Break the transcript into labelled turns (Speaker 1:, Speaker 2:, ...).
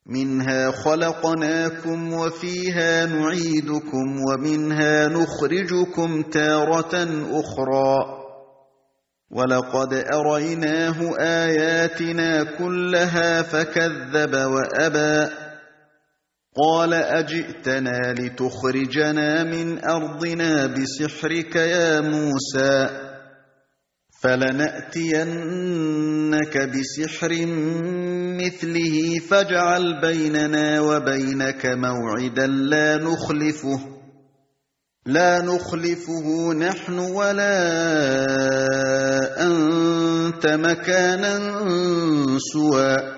Speaker 1: مِنْهَا خَلَقْنَاكُمْ وَفِيهَا نُعِيدُكُمْ وَمِنْهَا نُخْرِجُكُمْ تَارَةً أُخْرَىٰ وَلَقَدْ أَرَيْنَاهُ آيَاتِنَا كُلَّهَا فَكَذَّبَ وَأَبَىٰ قَالَ أَجِئْتَنَا لِتُخْرِجَنَا مِنْ أَرْضِنَا بِسِحْرِكَ يَا مُوسَىٰ فَلَنَأْتِيَنَّكَ بِسِحْرٍ مِّثْلِهِ فاجْعَلْ بَيْنَنَا وَبَيْنَكَ مَوْعِدًا لا نخلفه نحن ولا أنت مكانا سوى